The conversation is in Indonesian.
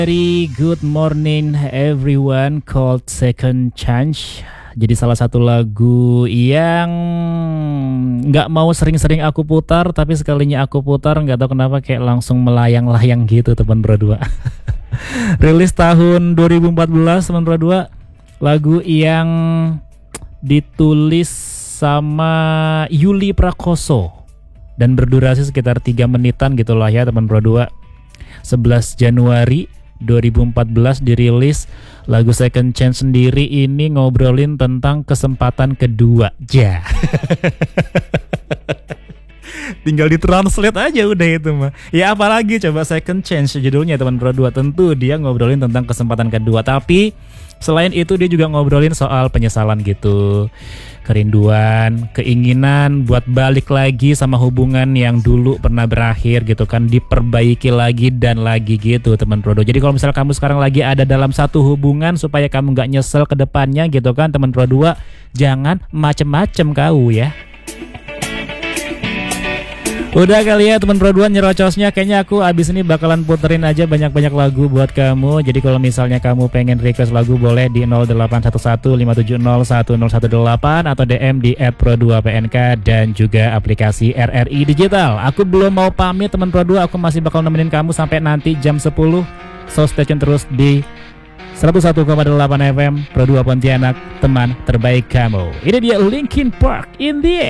Very good morning everyone called Second Chance. Jadi salah satu lagu yang nggak mau sering-sering aku putar, tapi sekalinya aku putar nggak tahu kenapa kayak langsung melayang-layang gitu teman berdua. Rilis tahun 2014 teman berdua. Lagu yang ditulis sama Yuli Prakoso dan berdurasi sekitar 3 menitan gitulah ya teman berdua. 11 Januari 2014 dirilis. Lagu Second Chance sendiri ini ngobrolin tentang kesempatan kedua. Ja. Tinggal ditranslate aja udah itu mah. Ya apalagi coba Second Chance judulnya teman berdua. Tentu dia ngobrolin tentang kesempatan kedua, tapi selain itu dia juga ngobrolin soal penyesalan gitu, kerinduan, keinginan buat balik lagi sama hubungan yang dulu pernah berakhir gitu kan, diperbaiki lagi dan lagi gitu teman Prodo. Jadi kalau misalnya kamu sekarang lagi ada dalam satu hubungan, supaya kamu gak nyesel ke depannya gitu kan teman Prodo, jangan macem-macem kau ya. Udah kali ya teman Produan nyerocosnya. Kayaknya aku abis ini bakalan puterin aja banyak-banyak lagu buat kamu. Jadi kalau misalnya kamu pengen request lagu, boleh di 081157011018 atau DM di @pro2pnk dan juga aplikasi RRI Digital. Aku belum mau pamit teman Pro2, aku masih bakal nemenin kamu sampai nanti jam 10. So stay tune terus di 101,8 FM Pro2 Pontianak, teman terbaik kamu. Ini dia Linkin Park in the Air.